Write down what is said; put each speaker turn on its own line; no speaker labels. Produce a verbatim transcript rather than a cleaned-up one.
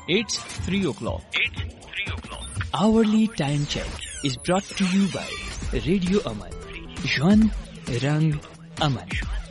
It's three o'clock.
It's three o'clock.
Hourly time check is brought to you by Radio Aman. Juan Rang Aman.